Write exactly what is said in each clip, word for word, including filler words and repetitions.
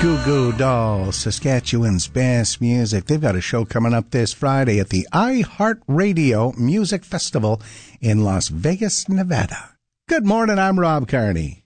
Goo Goo Dolls, Saskatchewan's best music. They've got a show coming up this Friday at the iHeartRadio Music Festival in Las Vegas, Nevada. Good morning, I'm Rob Carney.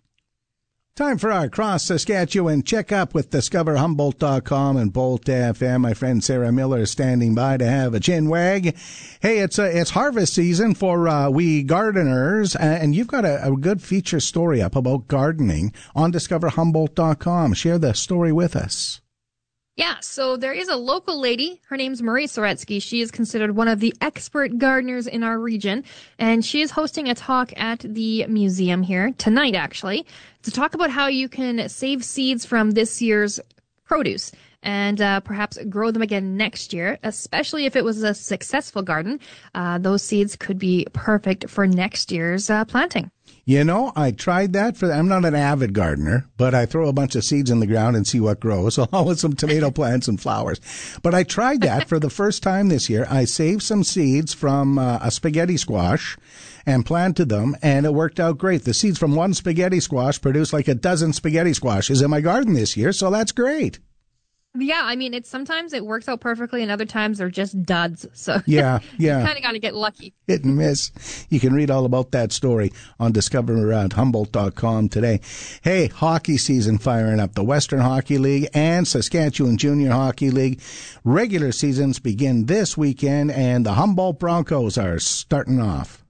Time for our Cross Saskatchewan checkup with Discover Humboldt dot com and Bolt F M. My friend Sarah Miller is standing by to have a chin wag. Hey, it's a, it's harvest season for uh, we gardeners, and you've got a, a good feature story up about gardening on Discover Humboldt dot com. Share the story with us. Yeah, so there is a local lady. Her name's Marie Soretsky. She is considered one of the expert gardeners in our region, and she is hosting a talk at the museum here tonight, actually, to talk about how you can save seeds from this year's produce and uh, perhaps grow them again next year, especially if it was a successful garden. Uh, those seeds could be perfect for next year's uh, planting. You know, I tried that for, I'm not an avid gardener, but I throw a bunch of seeds in the ground and see what grows, along with some tomato plants and flowers. But I tried that for the first time this year. I saved some seeds from uh, a spaghetti squash and planted them, and it worked out great. The seeds from one spaghetti squash produced like a dozen spaghetti squashes in my garden this year, so that's great. Yeah, I mean, it's sometimes it works out perfectly, and other times they're just duds. So yeah, yeah, you kind of got to get lucky. Hit and miss. You can read all about that story on Discover Humboldt dot com today. Hey, hockey season firing up. The Western Hockey League and Saskatchewan Junior Hockey League regular seasons begin this weekend, and the Humboldt Broncos are starting off.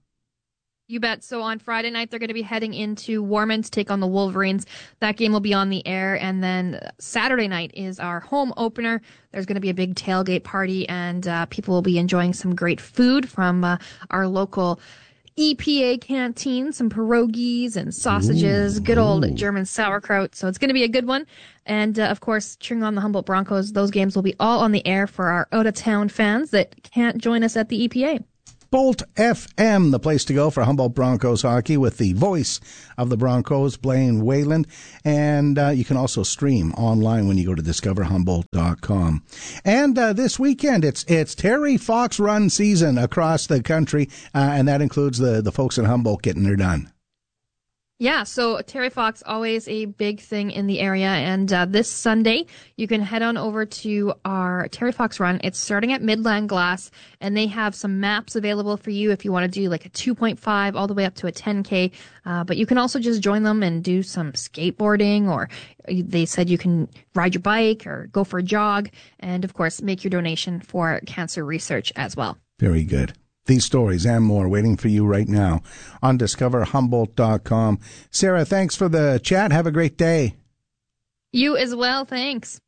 You bet. So on Friday night, they're going to be heading into Warman to take on the Wolverines. That game will be on the air. And then Saturday night is our home opener. There's going to be a big tailgate party, and uh, people will be enjoying some great food from uh, our local E P A canteen, some pierogies and sausages, ooh, good old ooh. German sauerkraut. So it's going to be a good one. And, uh, of course, cheering on the Humboldt Broncos, those games will be all on the air for our out-of-town fans that can't join us at the E P A. Bolt F M, the place to go for Humboldt Broncos hockey, with the voice of the Broncos, Blaine Wayland. And uh, you can also stream online when you go to Discover Humboldt dot com. And uh, this weekend, it's it's Terry Fox run season across the country, uh, and that includes the, the folks in Humboldt getting their done. Yeah, so Terry Fox, always a big thing in the area. And uh, this Sunday, you can head on over to our Terry Fox run. It's starting at Midland Glass, and they have some maps available for you if you want to do like a two point five all the way up to a ten K. Uh, but you can also just join them and do some skateboarding, or they said you can ride your bike or go for a jog, and, of course, make your donation for cancer research as well. Very good. These stories and more waiting for you right now on Discover Humboldt dot com. Sarah, thanks for the chat. Have a great day. You as well. Thanks.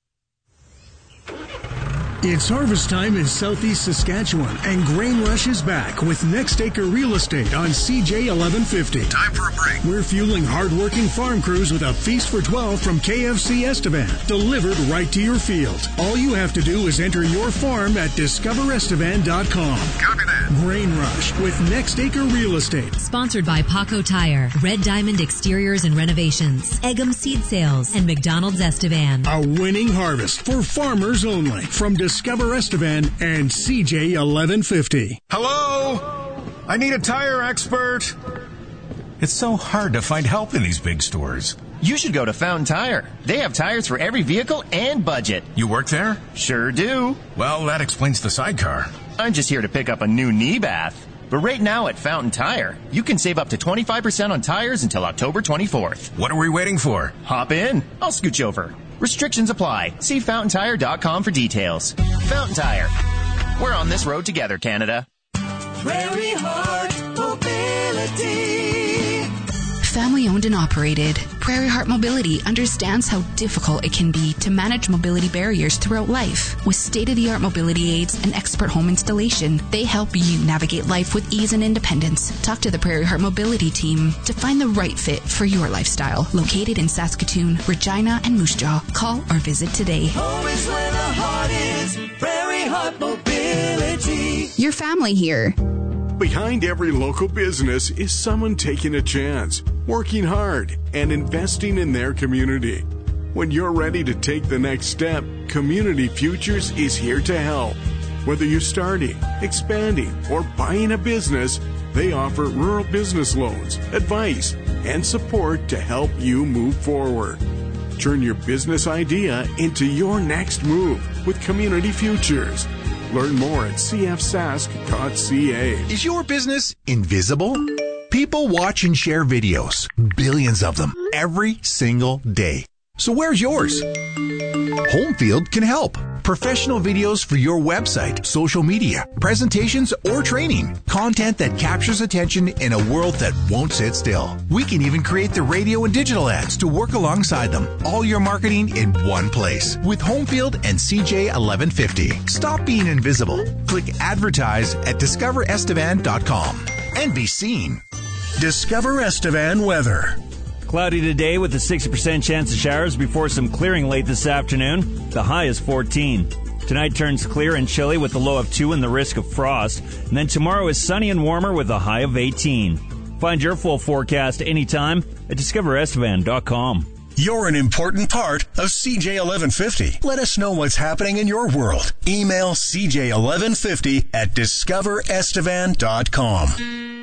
It's harvest time in southeast Saskatchewan, and Grain Rush is back with Next Acre Real Estate on C J eleven fifty. Time for a break. We're fueling hard-working farm crews with a feast for twelve from K F C Estevan, delivered right to your field. All you have to do is enter your farm at Discover Estevan dot com. Copy that. Grain Rush with Next Acre Real Estate. Sponsored by Paco Tire, Red Diamond Exteriors and Renovations, Eggum Seed Sales, and McDonald's Estevan. A winning harvest for farmers only from Discover Estevan and C J eleven fifty. Hello? I need a tire expert. It's so hard to find help in these big stores. You should go to Fountain Tire. They have tires for every vehicle and budget. You work there? Sure do. Well, that explains the sidecar. I'm just here to pick up a new knee bath. But right now at Fountain Tire, you can save up to twenty-five percent on tires until October twenty-fourth. What are we waiting for? Hop in. I'll scooch over. Restrictions apply. See fountain tire dot com for details. Fountain Tire. We're on this road together, Canada. Prairie Heart Mobility. Family owned and operated, Prairie Heart Mobility understands how difficult it can be to manage mobility barriers throughout life. With state-of-the-art mobility aids and expert home installation, they help you navigate life with ease and independence. Talk to the Prairie Heart Mobility team to find the right fit for your lifestyle. Located in Saskatoon, Regina, and Moose Jaw. Call or visit today. Home is where the heart is. Prairie Heart Mobility. Your family here. Behind every local business is someone taking a chance, working hard, and investing in their community. When you're ready to take the next step, Community Futures is here to help. Whether you're starting, expanding, or buying a business, they offer rural business loans, advice, and support to help you move forward. Turn your business idea into your next move with Community Futures. Learn more at c f sask dot c a. Is your business invisible? People watch and share videos, billions of them, every single day. So where's yours? Homefield can help. Professional videos for your website, social media, presentations, or training. Content that captures attention in a world that won't sit still. We can even create the radio and digital ads to work alongside them. All your marketing in one place. With Homefield and C J eleven fifty. Stop being invisible. Click advertise at discover estevan dot com and be seen. Discover Estevan weather. Cloudy today with a sixty percent chance of showers before some clearing late this afternoon. The high is fourteen. Tonight turns clear and chilly with a low of two and the risk of frost. And then tomorrow is sunny and warmer with a high of eighteen. Find your full forecast anytime at discover estevan dot com. You're an important part of C J eleven fifty. Let us know what's happening in your world. Email c j eleven fifty at discover estevan dot com.